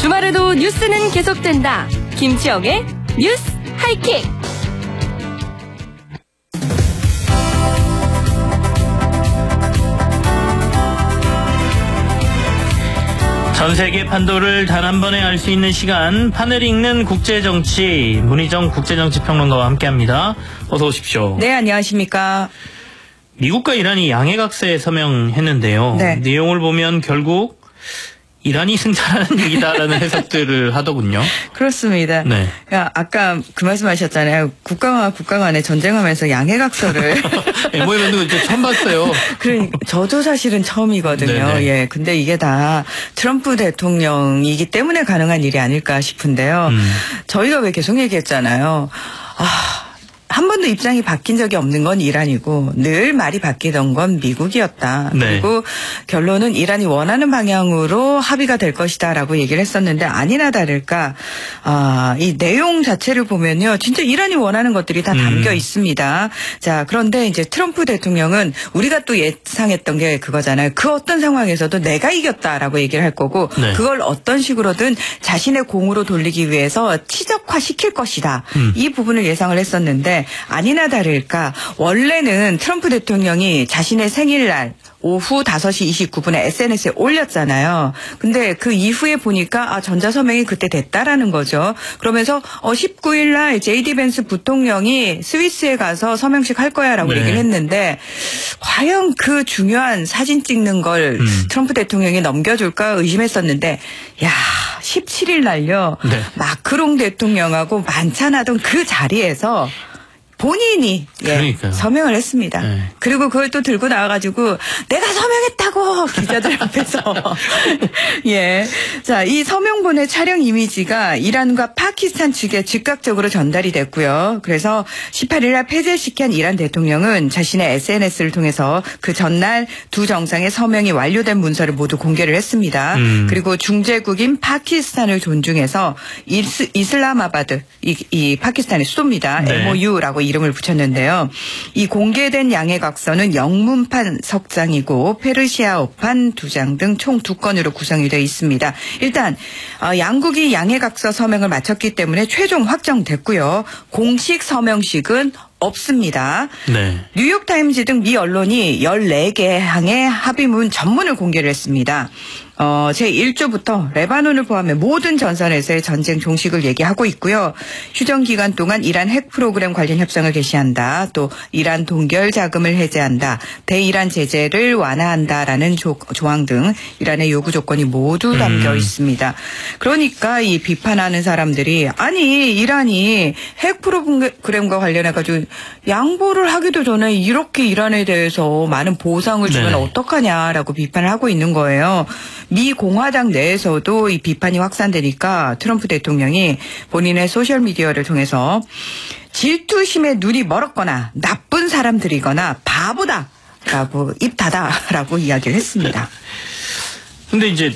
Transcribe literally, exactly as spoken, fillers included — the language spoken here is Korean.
주말에도 뉴스는 계속된다. 김치영의 뉴스 하이킥. 전 세계 판도를 단 한 번에 알 수 있는 시간, 판을 읽는 국제정치, 문희정 국제정치평론가와 함께합니다. 어서 오십시오. 네, 안녕하십니까. 미국과 이란이 양해각서에 서명했는데요. 네. 내용을 보면 결국 이란이 승자라는 얘기다라는 해석들을 하더군요. 그렇습니다. 네. 야, 아까 그 말씀하셨잖아요. 국가와 국가 간에 전쟁하면서 양해각서를. 엠오엠도 이제 처음 봤어요. 그래, 저도 사실은 처음이거든요. 네네. 예, 근데 이게 다 트럼프 대통령이기 때문에 가능한 일이 아닐까 싶은데요. 음. 저희가 왜 계속 얘기했잖아요. 아. 한 번도 입장이 바뀐 적이 없는 건 이란이고 늘 말이 바뀌던 건 미국이었다. 네. 그리고 결론은 이란이 원하는 방향으로 합의가 될 것이다라고 얘기를 했었는데 아니나 다를까 아, 이 내용 자체를 보면요. 진짜 이란이 원하는 것들이 다 담겨 음. 있습니다. 자, 그런데 이제 트럼프 대통령은 우리가 또 예상했던 게 그거잖아요. 그 어떤 상황에서도 내가 이겼다라고 얘기를 할 거고 네. 그걸 어떤 식으로든 자신의 공으로 돌리기 위해서 치적화시킬 것이다. 음. 이 부분을 예상을 했었는데 아니나 다를까 원래는 트럼프 대통령이 자신의 생일날 오후 다섯 시 이십구 분에 에스엔에스에 올렸잖아요. 근데 그 이후에 보니까 아, 전자서명이 그때 됐다라는 거죠. 그러면서 어, 십구 일 날 제이디 벤스 부통령이 스위스에 가서 서명식 할 거야라고 네. 얘기를 했는데 과연 그 중요한 사진 찍는 걸 음. 트럼프 대통령이 넘겨줄까 의심했었는데 야 십칠 일 날요. 네. 마크롱 대통령하고 만찬하던 그 자리에서 본인이 예, 서명을 했습니다. 네. 그리고 그걸 또 들고 나와가지고 내가 서명했다고 기자들 앞에서 예, 자, 이 서명본의 촬영 이미지가 이란과 파키스탄 측에 즉각적으로 전달이 됐고요. 그래서 십팔 일 날 폐쇄시킨 이란 대통령은 자신의 에스엔에스를 통해서 그 전날 두 정상의 서명이 완료된 문서를 모두 공개를 했습니다. 음. 그리고 중재국인 파키스탄을 존중해서 이스, 이슬라마바드 이, 이 파키스탄의 수도입니다. 네. 엠오유라고 이름을 붙였는데요. 이 공개된 양해각서는 영문판 석 장이고 페르시아어판 두 장 등 총 두 건으로 구성이 되어 있습니다. 일단 양국이 양해각서 서명을 마쳤기 때문에 최종 확정됐고요. 공식 서명식은 없습니다. 네. 뉴욕타임즈 등 미 언론이 열네 개 항의 합의문 전문을 공개를 했습니다. 어, 제일 조부터 레바논을 포함해 모든 전선에서의 전쟁 종식을 얘기하고 있고요. 휴전 기간 동안 이란 핵 프로그램 관련 협상을 개시한다. 또 이란 동결 자금을 해제한다. 대이란 제재를 완화한다라는 조, 조항 등 이란의 요구 조건이 모두 담겨 음. 있습니다. 그러니까 이 비판하는 사람들이 아니 이란이 핵 프로그램과 관련해가지고 양보를 하기도 전에 이렇게 이란에 대해서 많은 보상을 주면 네. 어떡하냐라고 비판을 하고 있는 거예요. 미 공화당 내에서도 이 비판이 확산되니까 트럼프 대통령이 본인의 소셜미디어를 통해서 질투심에 눈이 멀었거나 나쁜 사람들이거나 바보다라고 입 닫아라고 이야기를 했습니다. 근데 이제